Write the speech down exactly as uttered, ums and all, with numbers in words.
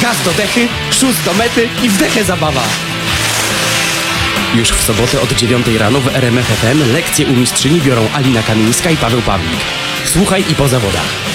Gaz do dechy, szóst do mety i wdechę zabawa. Już w sobotę od dziewiątej rano w R M F F M lekcje u mistrzyni biorą Alina Kamińska i Paweł Pawlik. Słuchaj i po zawodach.